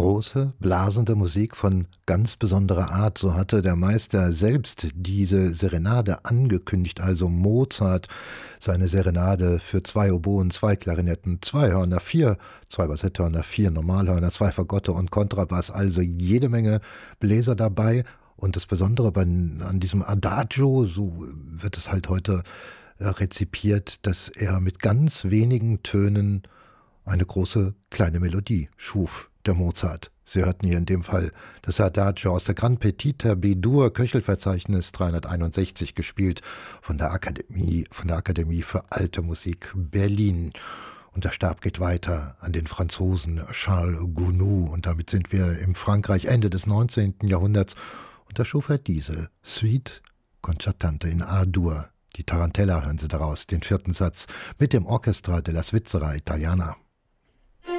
große, blasende Musik von ganz besonderer Art. So hatte der Meister selbst diese Serenade angekündigt, also Mozart, seine Serenade für 2 Oboen, 2 Klarinetten, 2 Hörner, 2 Bassetthörner, 4 Normalhörner, 2 Fagotte und Kontrabass, also jede Menge Bläser dabei. Und das Besondere an diesem Adagio, so wird es halt heute rezipiert, dass er mit ganz wenigen Tönen eine große kleine Melodie schuf, der Mozart. Sie hörten hier in dem Fall das Adagio aus der Gran Partita B-Dur, Köchelverzeichnis 361, gespielt von der Akademie für Alte Musik Berlin. Und der Stab geht weiter an den Franzosen Charles Gounod. Und damit sind wir im Frankreich Ende des 19. Jahrhunderts. Und da schuf er diese Suite Concertante in A-Dur. Die Tarantella hören Sie daraus, den 4. Satz, mit dem Orchestra della Svizzera Italiana.